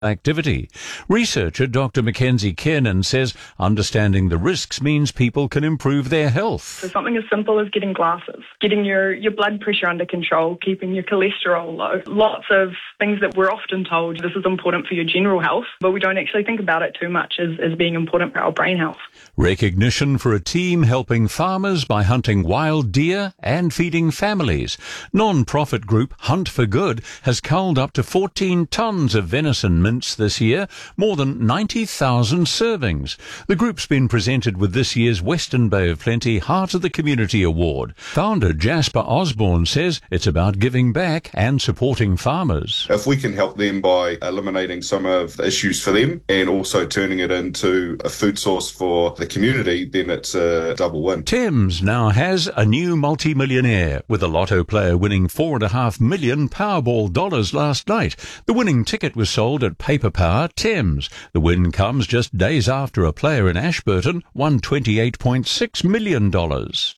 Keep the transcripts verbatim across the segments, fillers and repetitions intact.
activity. Researcher Doctor Mackenzie Kiernan says understanding the risks means people can improve their health. So something as simple as getting glasses, getting your, your blood pressure under control, keeping your cholesterol low. Lots of things that we're often told this is important for your general health, but we don't actually think about it too much as, as being important for our brain health. Recognition for a team helping farmers by hunting wild deer and feeding families. Non-profit group Hunt for Good has culled up to fourteen tonnes of venison mince this year, more than ninety thousand servings. The group's been presented with this year's Western Bay of Plenty Heart of the Community Award. Founder Jasper Osborne says it's about giving back and supporting farmers. If we can help them by eliminating some of the issues for them and also turning it into a food source for the community, then it's a double win. Thames now has a new multi-millionaire, with a lotto player winning four and a half million Powerball dollars last night. The winning ticket was sold at Paper Power Thames. The win comes just days after a player in Ashburton won twenty-eight point six million dollars.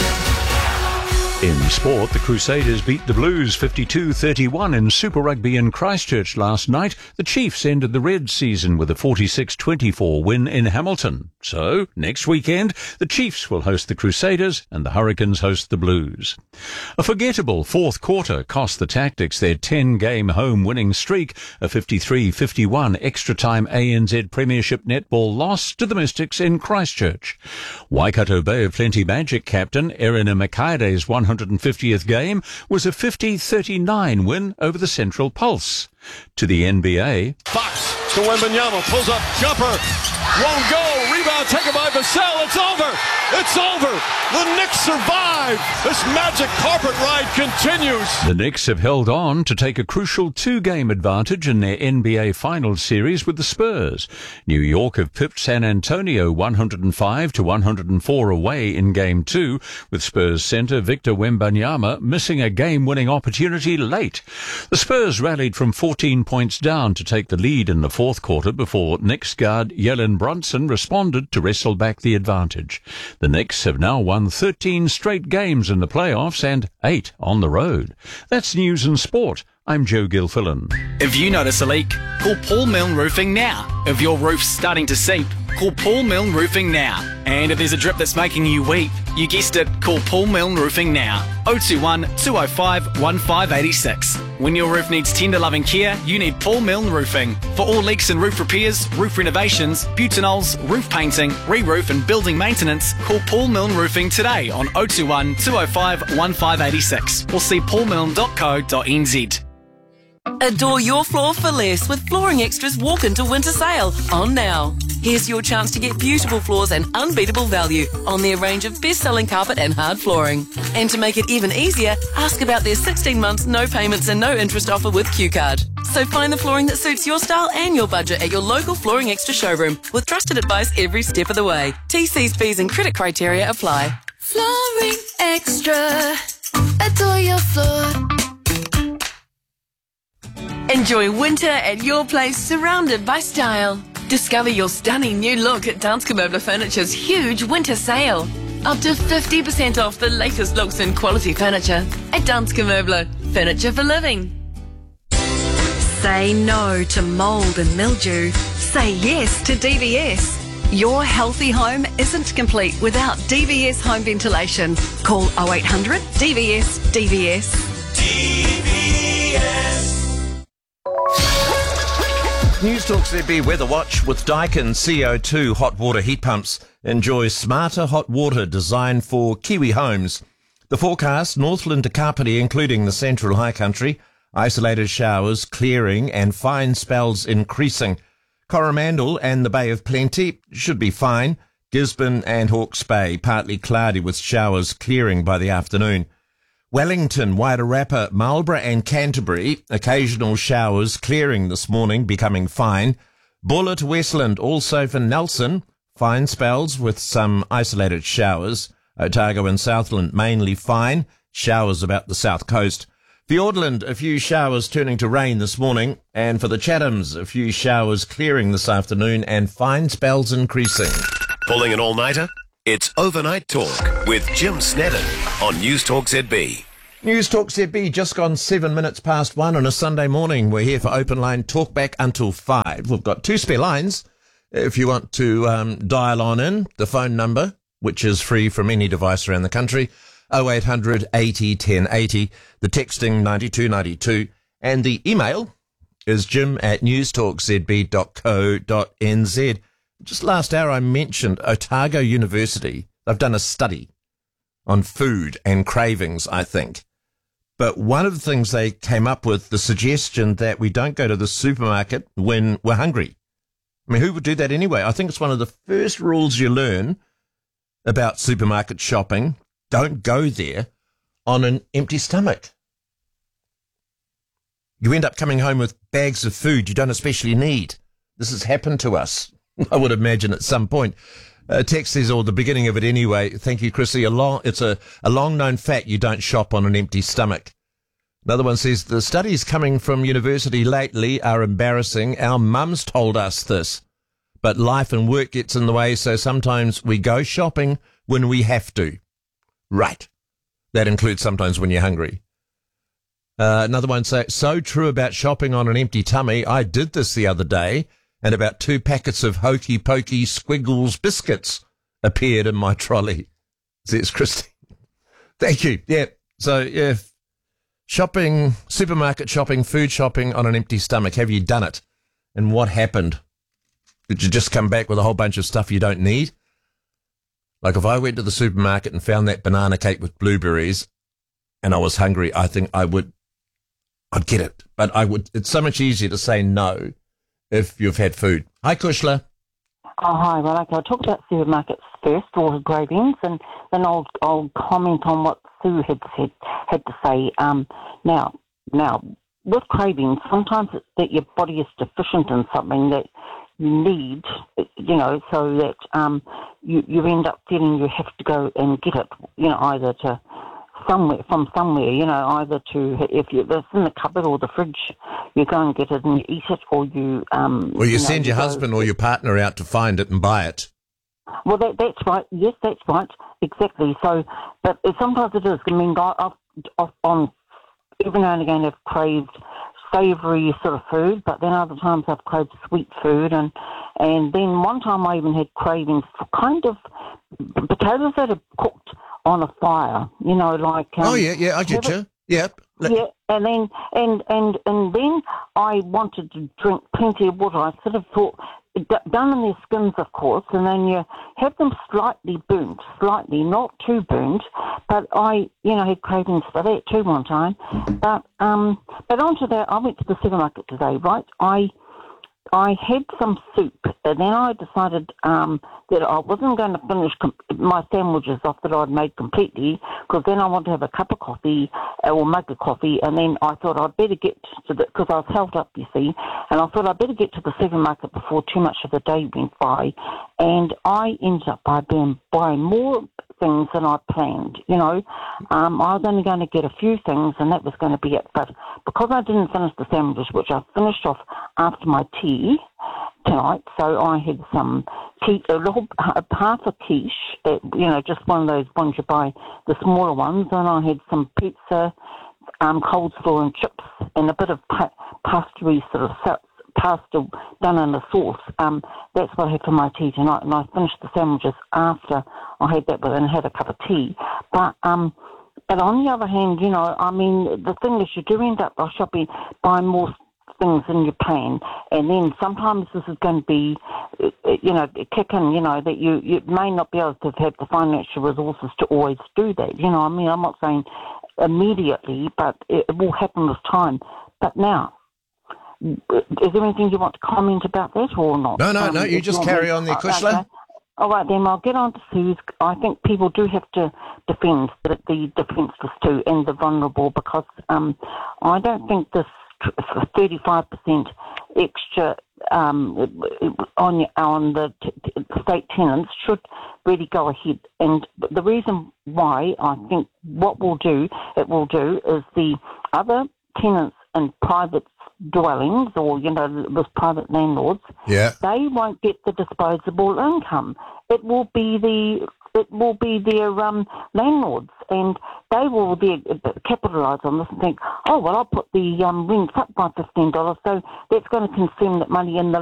In sport, the Crusaders beat the Blues fifty-two thirty-one in Super Rugby in Christchurch last night. The Chiefs ended the Reds season with a forty-six twenty-four win in Hamilton. So, next weekend, the Chiefs will host the Crusaders and the Hurricanes host the Blues. A forgettable fourth quarter cost the Tactics their ten-game home winning streak, a fifty-three fifty-one extra-time A N Z Premiership netball loss to the Mystics in Christchurch. Waikato Bay of Plenty Magic captain Erina Makaide's one hundred fiftieth game was a fifty thirty-nine win over the Central Pulse. To the N B A. Fox to Wembanyama, pulls up, jumper, won't go, rebound taken by Vassell, it's over, it's over, the Knicks survive, this magic carpet ride continues. The Knicks have held on to take a crucial two-game advantage in their N B A Finals series with the Spurs. New York have pipped San Antonio one hundred five to one hundred four away in Game two, with Spurs centre Victor Wembanyama missing a game-winning opportunity late. The Spurs rallied from fourteen points down to take the lead in the fourth quarter before Knicks guard Jalen Brunson responded to wrestle back the advantage. The Knicks have now won thirteen straight games in the playoffs and eight on the road. That's news and sport. I'm Joe Gilfillan. If you notice a leak, call Paul Milne Roofing now. If your roof's starting to seep, call Paul Milne Roofing now. And if there's a drip that's making you weep, you guessed it, call Paul Milne Roofing now. oh two one, two oh five, one five eight six. When your roof needs tender loving care, you need Paul Milne Roofing. For all leaks and roof repairs, roof renovations, butanols, roof painting, re-roof and building maintenance, call Paul Milne Roofing today on oh two one, two oh five, one five eight six or see paul milne dot co dot n z. Adore your floor for less with Flooring Extra's Walk Into Winter Sale on now. Here's your chance to get beautiful floors and unbeatable value on their range of best-selling carpet and hard flooring. And to make it even easier, ask about their sixteen months no payments and no interest offer with Q Card. So find the flooring that suits your style and your budget at your local Flooring Extra showroom with trusted advice every step of the way. T Cs, fees and credit criteria apply. Flooring Extra. Adore your floor. Enjoy winter at your place, surrounded by style. Discover your stunning new look at Danske Möbler Furniture's huge winter sale. Up to fifty percent off the latest looks and quality furniture at Danske Möbler, furniture for living. Say no to mould and mildew. Say yes to D V S. Your healthy home isn't complete without D V S home ventilation. Call oh eight hundred D V S D V S. D V S. News Talk Z B Weather Watch with Daikin C O two hot water heat pumps. Enjoy smarter hot water designed for Kiwi homes. The forecast, Northland to Kapiti, including the central high country, isolated showers clearing and fine spells increasing. Coromandel and the Bay of Plenty should be fine. Gisborne and Hawke's Bay partly cloudy with showers clearing by the afternoon. Wellington, Wairarapa, Marlborough and Canterbury, occasional showers clearing this morning, becoming fine. Buller to Westland, also for Nelson, fine spells with some isolated showers. Otago and Southland mainly fine, showers about the south coast. Fiordland, a few showers turning to rain this morning. And for the Chathams, a few showers clearing this afternoon and fine spells increasing. Pulling an all-nighter? It's Overnight Talk with Jim Sneddon on News Talk Z B. News Talk Z B, just gone seven minutes past one on a Sunday morning. We're here for Open Line Talkback until five. We've got two spare lines. If you want to um, dial on in, the phone number, which is free from any device around the country, oh eight hundred eighty ten eighty, the texting ninety-two ninety-two, and the email is jim at newstalkzb dot co dot n z. Just last hour I mentioned Otago University. They've done a study on food and cravings, I think. But one of the things they came up with, the suggestion that we don't go to the supermarket when we're hungry. I mean, who would do that anyway? I think it's one of the first rules you learn about supermarket shopping. Don't go there on an empty stomach. You end up coming home with bags of food you don't especially need. This has happened to us, I would imagine, at some point. Uh, text says, or the beginning of it anyway. Thank you, Chrissy. A long, it's a, a long-known fact you don't shop on an empty stomach. Another one says, the studies coming from university lately are embarrassing. Our mums told us this, but life and work gets in the way, so sometimes we go shopping when we have to. Right. That includes sometimes when you're hungry. Uh, another one says, so true about shopping on an empty tummy. I did this the other day, and about two packets of Hokey Pokey Squiggles biscuits appeared in my trolley. Says Christine. Thank you. Yeah. So, yeah, shopping, supermarket shopping, food shopping on an empty stomach. Have you done it? And what happened? Did you just come back with a whole bunch of stuff you don't need? Like if I went to the supermarket and found that banana cake with blueberries and I was hungry, I think I would, I'd get it. But I would, it's so much easier to say no if you've had food. Hi, Kushla. Oh, hi. Well, okay, I'll talk about supermarkets first, or cravings, and then I'll I'll comment on what Sue had said had to say. Um, now, now with cravings, sometimes it's that your body is deficient in something that you need, you know, so that um you you end up feeling you have to go and get it, you know, either to somewhere from somewhere, you know, either to if you, it's in the cupboard or the fridge, you go and get it and you eat it, or you um. Or you, you send know, your you husband go, or your partner out to find it and buy it. Well, that, that's right. Yes, that's right. Exactly. So, but it, sometimes it is. I mean, I, I've, I've on every now and again I've craved savoury sort of food, but then other times I've craved sweet food, and and then one time I even had cravings for kind of potatoes that are cooked on a fire, you know, like um, oh yeah, yeah, I get you. Yep. Yeah, and then and and and then I wanted to drink plenty of water. I sort of thought, done in their skins, of course, and then you have them slightly burnt, slightly, not too burnt. But I, you know, had cravings for that too one time. But um, but onto that, I went to the supermarket today, right? I. I had some soup, and then I decided um, that I wasn't going to finish com- my sandwiches off that I'd made completely, because then I wanted to have a cup of coffee uh, or mug of coffee, and then I thought I'd better get to the, because I was held up, you see, and I thought I'd better get to the supermarket before too much of the day went by, and I ended up by being, buying more things than I planned, you know. Um, I was only going to get a few things, and that was going to be it, but because I didn't finish the sandwiches, which I finished off after my tea tonight, so I had some tea, a little half a quiche, uh, you know, just one of those ones you buy, the smaller ones, and I had some pizza, um, coleslaw and chips, and a bit of pa- pastry sort of sauce, pasta done in a sauce. Um, that's what I had for my tea tonight, and I finished the sandwiches after I had that with and had a cup of tea. But um, but on the other hand, you know, I mean, the thing is, you do end up by shopping, buying more things in your plan, and then sometimes this is going to be, you know, kick in, you know, that you, you may not be able to have the financial resources to always do that. You know, I mean, I'm not saying immediately, but it, it will happen with time. But now, is there anything you want to comment about that or not? No, no, um, no, you just you carry on there, Kushla. Okay. All right, then I'll get on to Sue's. I think people do have to defend the, the defenceless too and the vulnerable, because um, I don't think this thirty-five percent extra um, on on the t- t- state tenants should really go ahead. And the reason why I think what will do, it will do, is the other tenants in private dwellings, or, you know, with private landlords, yeah, they won't get the disposable income. It will be the it will be their um, landlords, and they will capitalise on this and think, oh, well, I'll put the um, rents up by fifteen dollars, so that's going to consume that money in the